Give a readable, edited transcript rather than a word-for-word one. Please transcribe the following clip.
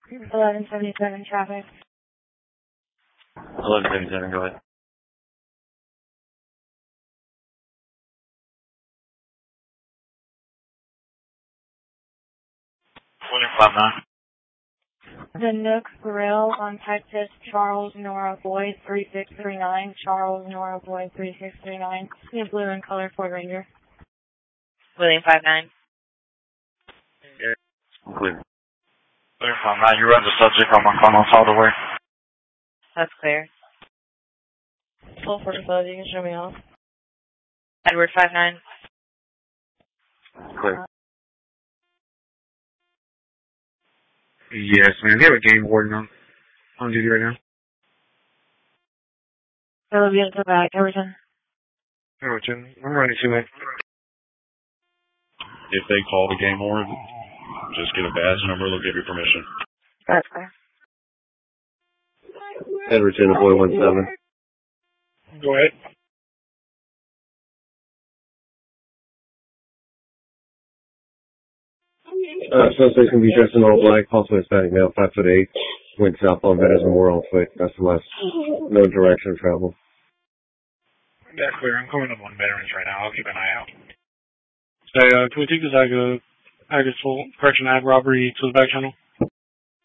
1177 traffic. 1177, go ahead. William 59. The Nook Grill on Texas, Charles Nora Boyd 3639. Charles Nora Boyd 3639. The blue and color Ford Ranger. William 59. Clear. William 59, you run the subject on McConnell's all the way. That's clear. Full 45, you can show me off. Edward 59. Clear. Yes, man. They have a game warden on duty right now. Hello, get to back, Everton. Everton, I'm running 2-man. If they call the game warden, just get a badge number, they'll give you permission. That's clear. Edgerton, boy 17. Go ahead. Suspect's gonna be dressed in all black, possibly Hispanic male, 5'8", went south on Veterans Memorial on foot. That's the last, no direction of travel. That's clear. I'm coming up on Veterans right now. I'll keep an eye out. Say, can we take this Agatul correction ag robbery to the back channel?